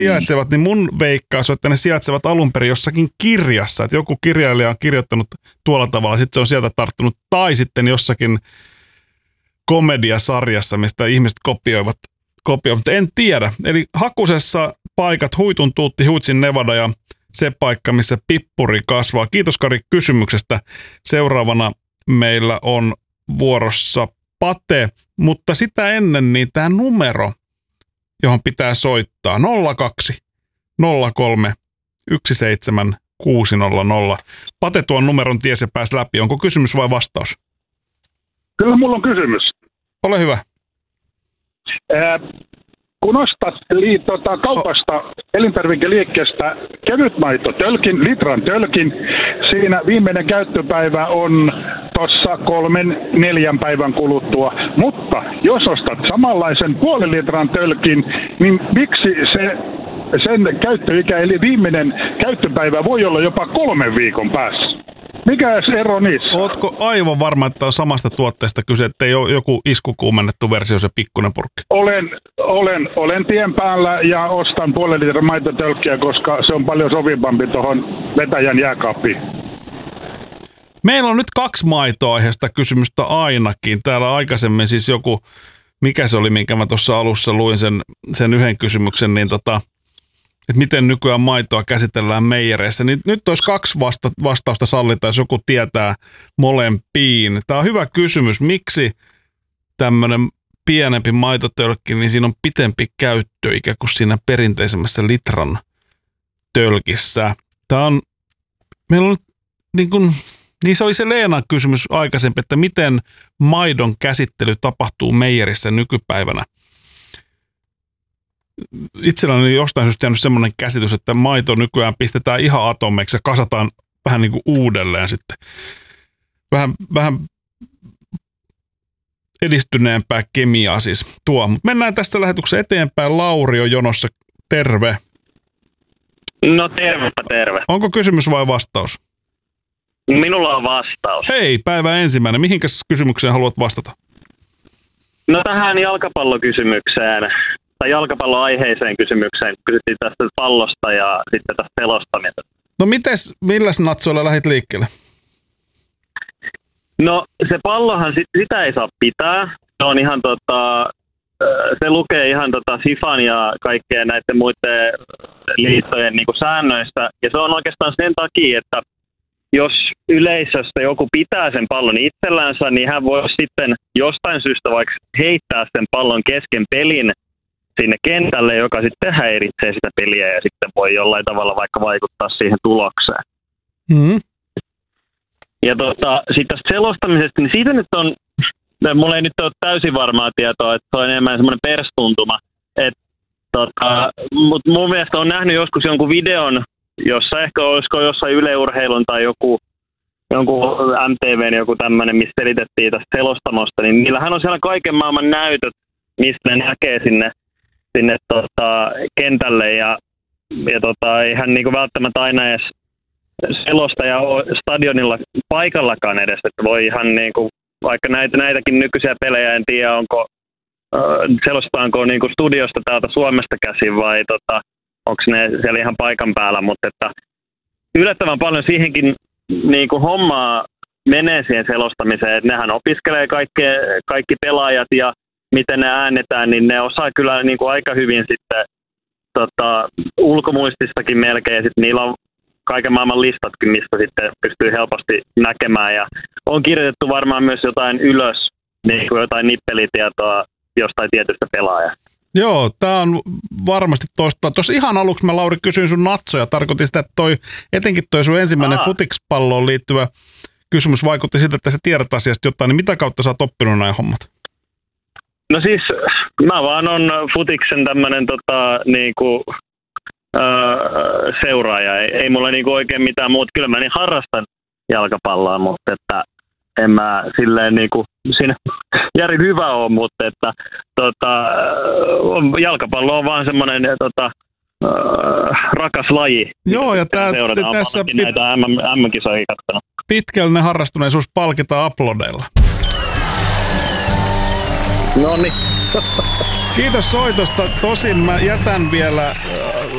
sijaitsevat, niin mun veikkaus on, että ne sijaitsevat alun perin jossakin kirjassa. Että joku kirjailija on kirjoittanut tuolla tavalla, sitten se on sieltä tarttunut. Tai sitten jossakin komediasarjassa, mistä ihmiset kopioivat. Mutta en tiedä. Eli Hakusessa paikat Huitun Tuutti, Huitsin Nevada ja se paikka, missä pippuri kasvaa. Kiitos Kari kysymyksestä. Seuraavana meillä on vuorossa Pate, mutta sitä ennen niin tämä numero, johon pitää soittaa 02 03 17 600. Pate tuon numeron ties ja pääsi läpi. Onko kysymys vai vastaus? Kyllä mulla on kysymys. Ole hyvä. Kun ostat kaupasta elintarvikeliikkeestä kevytmaitotölkin, litran tölkin, siinä viimeinen käyttöpäivä on tuossa 3-4 päivän kuluttua. Mutta jos ostat samanlaisen puolen litran tölkin, niin miksi sen käyttöikä eli viimeinen käyttöpäivä voi olla jopa 3 viikon päässä? Mikä ero niissä? Ootko aivan varma, että on samasta tuotteesta kyse, että ei ole joku iskukuumennettu versio, se pikkuinen purkki? Olen tien päällä ja ostan puolen litran maitotölkkiä, koska se on paljon sopivampi tuohon vetäjän jääkaappiin. Meillä on nyt 2 maitoaiheesta kysymystä ainakin. Täällä aikaisemmin siis joku, mikä se oli, minkä mä tuossa alussa luin sen yhden kysymyksen, niin että miten nykyään maitoa käsitellään meijereissä. Niin nyt olisi 2 vastausta sallita, jos joku tietää molempiin. Tämä on hyvä kysymys. Miksi tämmöinen pienempi maitotölkki, niin siinä on pitempi käyttöikä kuin siinä perinteisemmässä litran tölkissä? Meillä on niin se oli se Leenan kysymys aikaisempi, että miten maidon käsittely tapahtuu meijerissä nykypäivänä. Itselläni on jostain syystä jäänyt semmoinen käsitys, että maito nykyään pistetään ihan atomeiksi ja kasataan vähän niin kuin uudelleen sitten. Vähän edistyneempää kemiaa siis tuo. Mutta mennään tästä lähetyksessä eteenpäin. Lauri on jonossa. Terve. No terve. Onko kysymys vai vastaus? Minulla on vastaus. Hei, päivä ensimmäinen. Mihinkäs kysymykseen haluat vastata? No tähän jalkapallokysymykseen, tai jalkapalloaiheiseen kysymykseen. Kysyttiin tästä pallosta ja sitten tästä selostamisesta. No milläs natsoilla lähdit liikkeelle? No se pallohan, sitä ei saa pitää. Se on ihan se lukee ihan FIFAn ja kaikkien näiden muiden liittojen niin kuin säännöissä. Ja se on oikeastaan sen takia, että jos yleisöstä joku pitää sen pallon itsellänsä, niin hän voi sitten jostain syystä vaikka heittää sen pallon kesken pelin sinne kentälle, joka sitten häiritsee sitä peliä ja sitten voi jollain tavalla vaikka vaikuttaa siihen tulokseen. Mm-hmm. Ja sitten tästä selostamisesta, niin siitä nyt on, mulla ei nyt ole täysin varmaa tietoa, että se on enemmän semmoinen perstuntuma. Mutta mun mielestä on nähnyt joskus jonkun videon, jossa ehkä olisiko jossain Yle Urheilun tai jonkun MTVn joku tämmöinen, missä selitettiin tästä selostamosta, niin niillähän on siellä kaiken maailman näytöt, mistä ne näkee sinne kentälle ja eihän niinku välttämättä aina edes selostaja ole stadionilla paikallakaan edes, että voi ihan niinku, vaikka näitäkin nykyisiä pelejä, en tiedä selostetaanko niinku studiosta täältä Suomesta käsin vai onko ne siellä ihan paikan päällä, mutta että yllättävän paljon siihenkin niinku hommaa menee siihen selostamiseen, että nehän opiskelee kaikki pelaajat ja miten ne äänetään, niin ne osaa kyllä niinku aika hyvin sitten ulkomuististakin melkein, ja sitten niillä on kaiken maailman listatkin, mistä sitten pystyy helposti näkemään, ja on kirjoitettu varmaan myös jotain ylös, niin kuin jotain nippelitietoa jostain tietystä pelaajasta. Joo, tämä on varmasti toista. Tuossa ihan aluksi mä, Lauri, kysyin sun natsoja. Tarkoitin sitä, että etenkin toi sun ensimmäinen futikspalloon liittyvä kysymys vaikutti siltä, että sä tiedät asiasta jotain, niin mitä kautta sä oot oppinut näin hommat? No siis mä vaan on futiksen tämmönen niinku seuraaja. Ei mulla niinku oikein mitään muuta. Kyllä mä niin harrastan jalkapalloa, mutta että en mä silleen niinku siinä järin hyvä ole, mutta että jalkapallo on vaan semmoinen rakas laji. Joo, ja tässä näitä MM-kisoja katsonut. Pitkällinen harrastuneisuus palkitaan aplodeilla. Noniin. Kiitos soitosta. Tosin mä jätän vielä